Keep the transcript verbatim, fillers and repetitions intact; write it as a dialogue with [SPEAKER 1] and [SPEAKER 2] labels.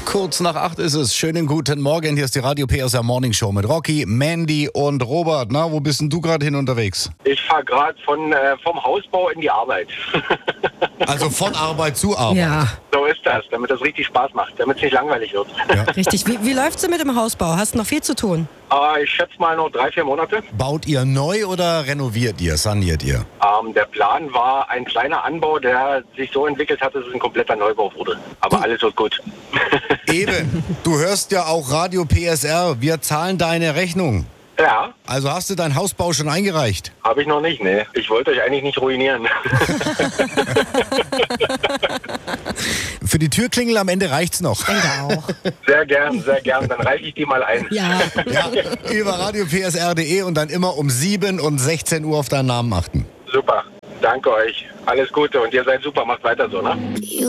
[SPEAKER 1] Kurz nach acht ist es. Schönen guten Morgen. Hier ist die Radio P S R Morning Show mit Rocky, Mandy und Robert. Na, wo bist denn du gerade hin unterwegs?
[SPEAKER 2] Ich fahre gerade von äh, vom Hausbau in die Arbeit.
[SPEAKER 1] Also von Arbeit zu Arbeit.
[SPEAKER 3] Ja,
[SPEAKER 2] So ist das, damit das richtig Spaß macht, damit es nicht langweilig wird.
[SPEAKER 1] Ja.
[SPEAKER 3] richtig. Wie, wie läuft's denn mit dem Hausbau? Hast du noch viel zu tun?
[SPEAKER 2] Aber ich schätze mal noch drei, vier Monate.
[SPEAKER 1] Baut ihr neu oder renoviert ihr, saniert ihr?
[SPEAKER 2] Ähm, der Plan war ein kleiner Anbau, der sich so entwickelt hat, dass es ein kompletter Neubau wurde. Aber alles wird gut.
[SPEAKER 1] Eben. Du hörst ja auch Radio P S R. Wir zahlen deine Rechnung.
[SPEAKER 2] Ja,
[SPEAKER 1] Also hast du deinen Hausbau schon eingereicht?
[SPEAKER 2] habe ich noch nicht, ne. Ich wollte euch eigentlich nicht ruinieren.
[SPEAKER 1] Für die Türklingel am Ende reicht's noch.
[SPEAKER 3] Denke auch.
[SPEAKER 2] Sehr gern, sehr gern. Dann reiche ich die mal ein.
[SPEAKER 3] Ja.
[SPEAKER 1] Ja, über radio p s r punkt d e und dann immer um sieben und sechzehn Uhr auf deinen Namen achten.
[SPEAKER 2] Super. Danke euch. Alles Gute und ihr seid super. Macht weiter so, ne?